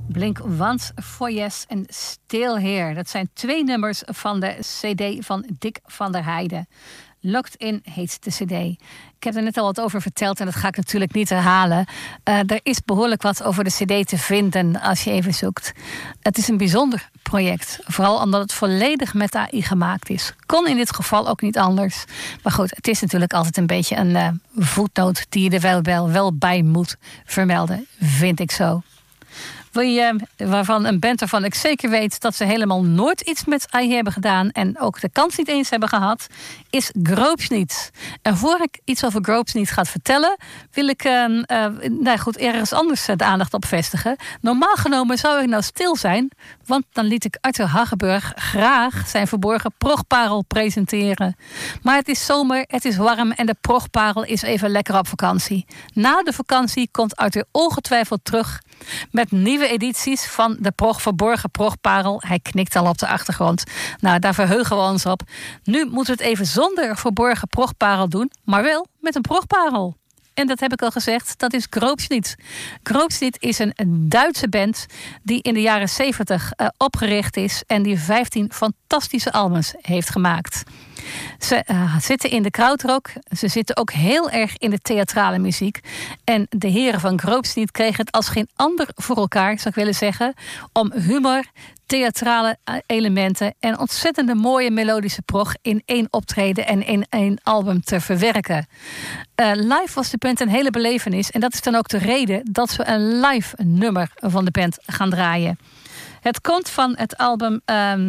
Blink Want For Yes en Still Here. Dat zijn 2 nummers van de cd van Dick van der Heijden. Locked In heet de cd. Ik heb er net al wat over verteld en dat ga ik natuurlijk niet herhalen. Er is behoorlijk wat over de cd te vinden als je even zoekt. Het is een bijzonder project. Vooral omdat het volledig met AI gemaakt is. Kon in dit geval ook niet anders. Maar goed, het is natuurlijk altijd een beetje een voetnoot die je er wel bij moet vermelden. Vind ik zo. Waarvan een band ervan ik zeker weet dat ze helemaal nooit iets met AI hebben gedaan en ook de kans niet eens hebben gehad, is Groopsniet. En voor ik iets over Groopsniet ga vertellen, wil ik ergens anders de aandacht op vestigen. Normaal genomen zou ik nou stil zijn, want dan liet ik Arthur Hageburg graag zijn verborgen progparel presenteren. Maar het is zomer, het is warm en de progparel is even lekker op vakantie. Na de vakantie komt Arthur ongetwijfeld terug met nieuwe edities van de verborgen progparel. Hij knikt al op de achtergrond. Nou, daar verheugen we ons op. Nu moeten we het even zonder verborgen progparel doen, maar wel met een progparel. En dat heb ik al gezegd, dat is Groopsniet. Groopsniet is een Duitse band die in de jaren 70 opgericht is en die 15 fantastische albums heeft gemaakt. Ze zitten in de krautrock. Ze zitten ook heel erg in de theatrale muziek. En de heren van Groopsniet kregen het als geen ander voor elkaar, zou ik willen zeggen, om humor, theatrale elementen en ontzettende mooie melodische prog in 1 optreden en in 1 album te verwerken. Live was de band een hele belevenis en dat is dan ook de reden dat ze een live nummer van de band gaan draaien. Het komt van het album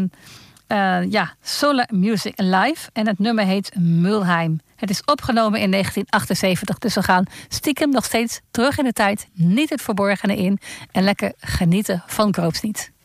Solar Music Live en het nummer heet Mulheim. Het is opgenomen in 1978, dus we gaan stiekem nog steeds terug in de tijd, niet het verborgene in en lekker genieten van Groopsniet.